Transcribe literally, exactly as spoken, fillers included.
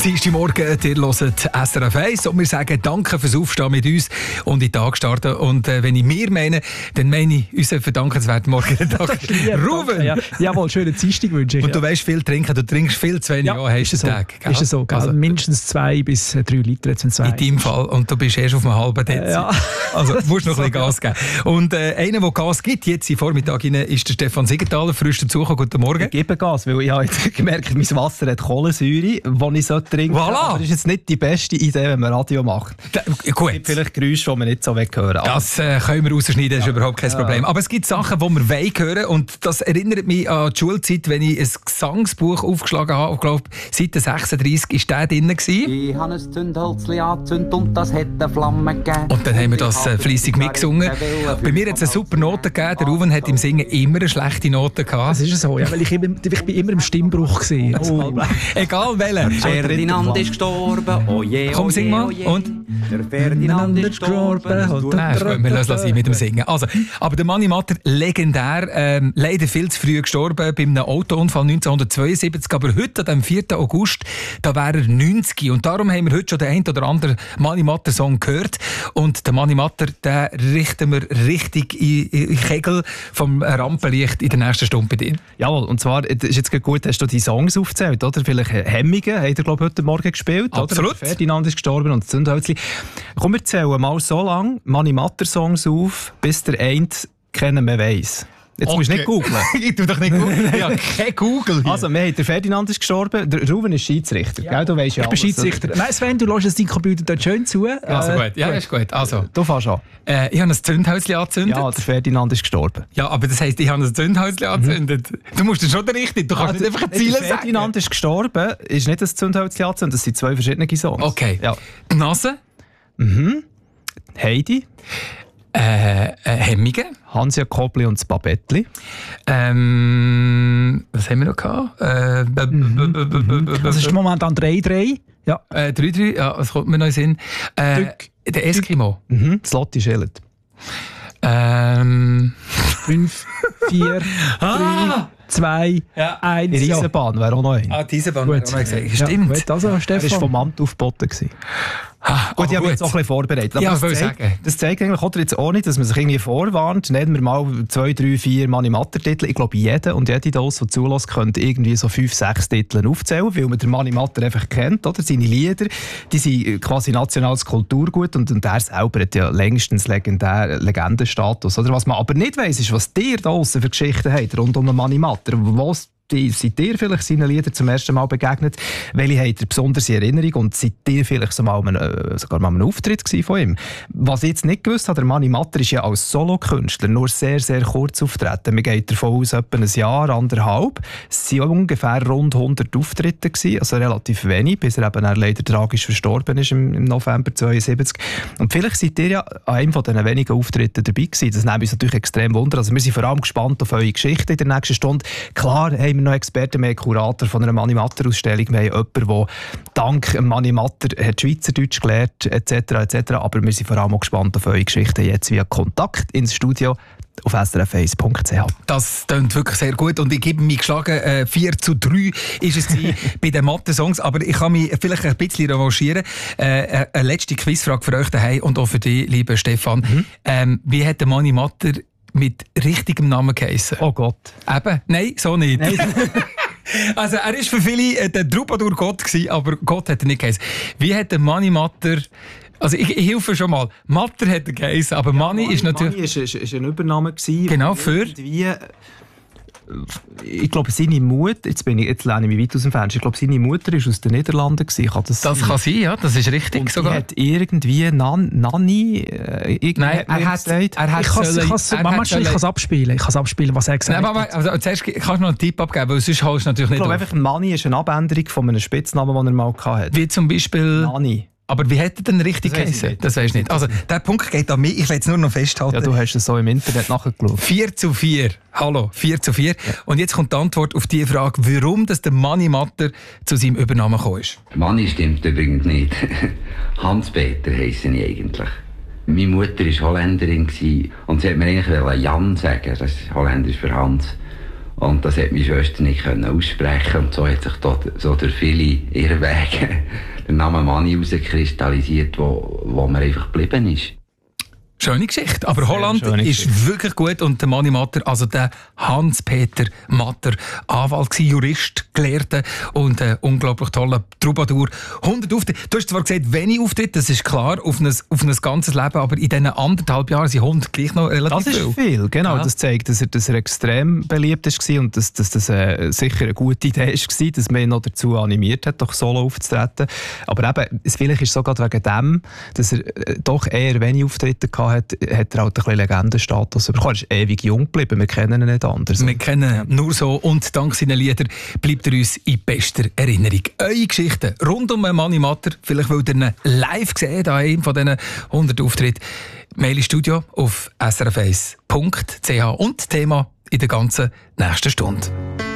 Dienstagmorgen, ihr hört S R F eins und wir sagen danke fürs Aufstehen mit uns und in den Tag starten. Und äh, wenn ich mir meine, dann meine ich unseren verdankenswerten Morgentag. Ruben! Ja, jawohl, schönen Dienstag wünsche ich. Und du weißt viel trinken, du trinkst viel zu wenig. Ja, ja, ist es so. Tag, ist es so, also, mindestens zwei bis drei Liter. Jetzt zwei. In deinem Fall. Und du bist erst auf einem halben Dezi. Ja. Also musst noch ein bisschen Gas geben. Und äh, einer, der Gas gibt, jetzt im Vormittag rein, ist der Stefan Siegenthaler. Frisch dazugekommen. Guten Morgen. Ich gebe Gas, weil ich habe jetzt gemerkt, mein Wasser hat Kohlensäure, die ich so trinke. Voilà. Aber das ist jetzt nicht die beste Idee, wenn man Radio macht. Da, gut. Es gibt vielleicht Geräusche, die man nicht so hören will. Das äh, können wir rausschneiden, das ist ja überhaupt kein ja. Problem. Aber es gibt Sachen, die wir wollen hören. Und das erinnert mich an die Schulzeit, wenn ich ein Gesangsbuch aufgeschlagen habe. Ich glaube, Seite sechsunddreissig war der drin. Ich habe ein Zündhölzchen angezündet und das hat eine Flamme gegeben. Und dann haben wir das äh, fleissig mitgesungen. Bei mir hat es eine super Note gegeben. Der Ruven hat im Singen immer eine schlechte Note gehabt. Das ist so, ja, weil ich, immer, ich bin immer im Stimmbruch gewesen. Oh. Egal welcher. Ferdinand ist gestorben, oh je, Komm, sing mal. Und? Der Ferdinand ist gestorben. Nein, wir lassen es mit dem Singen. Also, aber der Mani Matter, legendär, ähm, leider viel zu früh gestorben bei einem Autounfall neunzehnhundertzweiundsiebzig. Aber heute, am vierten August, da wäre er neunzig. Und darum haben wir heute schon den einen oder anderen Mani Matter Song gehört. Und den Mani Matter, den richten wir richtig in, in Kegel vom Rampenlicht in der nächsten Stunde bei dir. Jawohl, und zwar, das ist jetzt gut, hast du die Songs aufgezählt, oder? Vielleicht Hemmungen, hat er, glaube ich, heute Morgen gespielt. Absolut. Oder? Ferdinand ist gestorben und das Zündhölzchen. Komm, wir zählen mal so lange Mani Matter Songs auf, bis der eine kennen mehr weiss. Jetzt okay. musst du nicht googeln. Ich tu doch nicht googeln. Ja, kein Google. Also, wir haben, der Ferdinand ist gestorben, der Ruben ist Schiedsrichter. Ja. Gell? Du weißt ja ich bin Schiedsrichter. Nein, Sven, du lässt deinen Computer dort schön zu. Ja, also äh, gut. Ja, ist gut. Also, du fährst an. Äh, ich habe ein Zündhäuschen angezündet. Ja, der Ferdinand ist gestorben. Ja, aber das heisst, ich habe ein Zündhäuschen angezündet. Mhm. Du musst das schon richtig. Du kannst also, nicht einfach ein Ziel sagen. Der Ferdinand ist gestorben, ist nicht ein Zündhäuschen angezündet. Das sind zwei verschiedene Songs. Okay. Ja. Die Nase. Mhm. Heidi. Äh, äh, Hemmige. Hansia Kobli und das Babettli. Ähm, was haben wir noch gehabt? Äh, b- b- b- b- b- b- das ist momentan drei drei. Ja. Äh, drei drei, ja, was kommt mir noch in den Sinn? Äh, der Eskimo. Mhm. Das Lotti Schillet. Ähm. fünf, vier, drei, zwei, eins. Die Eisenbahn wäre auch noch ein. Ah, die Eisenbahn wäre auch noch gesagt. Stimmt. Ja, gut, also, Stefan. Er war vom Amt aufgeboten. Ah, gut, ich habe mich jetzt auch ein bisschen vorbereitet. Aber ja, das, zeigt, sagen. das zeigt eigentlich oder jetzt auch nicht, dass man sich irgendwie vorwarnt. Nehmen wir mal zwei, drei, vier Mani Matter Titel. Ich glaube, jeder und jede Dose, die zulässt, könnte irgendwie so fünf, sechs Titel aufzählen, weil man den Mani Matter einfach kennt. Oder? Seine Lieder, die sind quasi nationales Kulturgut und, und er selber hat ja längstens legendär, Legendenstatus. Oder? Was man aber nicht weiss, ist, was dir da draussen für Geschichten habt rund um den Mani Matter. Was seid ihr vielleicht seinen Liedern zum ersten Mal begegnet? Welche habt ihr besonders in Erinnerung? Und seid ihr vielleicht so mal einen, äh, sogar mal einen Auftritt von ihm? Was ich jetzt nicht gewusst habe, der Mani Matter ist ja als Solokünstler nur sehr, sehr kurz auftreten. Man geht davon aus, etwa ein Jahr, anderthalb. Es waren ungefähr rund hundert Auftritte gewesen, also relativ wenig, bis er eben leider tragisch verstorben ist im, im November zweiundsiebzig. Und vielleicht seid ihr ja an einem von diesen wenigen Auftritten dabei gewesen. Das nimmt uns natürlich extrem Wunder. Also wir sind vor allem gespannt auf eure Geschichte in der nächsten Stunde. Klar haben wir noch Experten, wir haben Kurator von einer Mani Matter Ausstellung, wir haben jemanden, der dank Mani Matter hat Schweizerdeutsch gelernt, et cetera et cetera. Aber wir sind vor allem auch gespannt auf eure Geschichten jetzt via Kontakt ins Studio auf s r f eins punkt c h. Das klingt wirklich sehr gut und ich gebe mich geschlagen, äh, vier zu drei ist es bei den Mathe-Songs, aber ich kann mich vielleicht ein bisschen revanchieren. Äh, eine letzte Quizfrage für euch daheim und auch für dich, lieber Stefan. Mhm. Ähm, wie hat der Mani Matter mit richtigem Namen geheissen? Oh Gott. Eben? Nein, so nicht. Nein. Also er war für viele äh, der Troubadour Gott gewesen, aber Gott hat er nicht geheissen. Wie hat der Mani Matter... Also ich, ich helfe schon mal. Matter hat er geheissen, aber ja, Mani ist natürlich... Mani ist, ist, ist ein Übername gewesen. Genau, für... Ich glaube, seine Mutter, jetzt, bin ich, jetzt lehne ich mich weit aus dem Fenster, ich glaube, seine Mutter war aus den Niederlanden. Kann das das sein? kann sein, ja, das ist richtig und sogar. Die hat irgendwie Nan, Nanni... Äh, Nein, er hat, er hat... Ich kann es abspielen, ich kann es abspielen, was er gesagt Nein, aber, also, zuerst kannst du noch einen Tipp abgeben, weil sonst holst du natürlich nicht Ich glaube einfach, Nanni ist eine Abänderung von einem Spitznamen, den er mal hatte. Wie zum Beispiel... Nanni. Aber wie hätte er denn richtig geheißen? Das weisst du nicht. Also, der Punkt geht an mich. Ich will es nur noch festhalten. Ja, du hast es so im Internet nachgeschaut. vier zu vier. Hallo, vier zu vier. Ja. Und jetzt kommt die Antwort auf die Frage, warum das der Mani Matter zu seinem Übernamen gekommen ist. Mani stimmt übrigens nicht. Hans-Peter heisse ich eigentlich. Meine Mutter war Holländerin und sie wollte mir eigentlich Jan sagen. Das ist Holländisch für Hans. Und das hat meine Schwester nicht können aussprechen. Und so hat sich da, so durch viele Irrwege der Name Mani herauskristallisiert, wo, wo mir einfach geblieben ist. Schöne Geschichte. Aber Holland schöne ist Geschichte. wirklich gut. Und der Mani Matter, also der Hans-Peter Matter, Anwalt gewesen, Jurist, Gelehrter und äh, unglaublich toller Troubadour. hundert Auftritte. Du hast zwar gesagt, wenig Auftritte, das ist klar, auf ein, auf ein ganzes Leben, aber in diesen anderthalb Jahren sind hundert gleich noch relativ Das ist viel. viel, genau. Ja. Das zeigt, dass er, dass er extrem beliebt war und dass, dass das äh, sicher eine gute Idee war, dass man ihn noch dazu animiert hat, doch solo aufzutreten. Aber eben, es- vielleicht ist es sogar wegen dem, dass er äh, doch eher wenig Auftritte hatte, hat er halt ein bisschen Legendenstatus bekommen. Er ist ewig jung geblieben, wir kennen ihn nicht anders. Wir kennen ihn nur so und dank seinen Liedern bleibt er uns in bester Erinnerung. Eure Geschichten rund um Mani Matter, vielleicht weil ihr ihn live gesehen an einem von diesen hundert Auftritten, Mail ins Studio auf s r f eins punkt c h und Thema in der ganzen nächsten Stunde.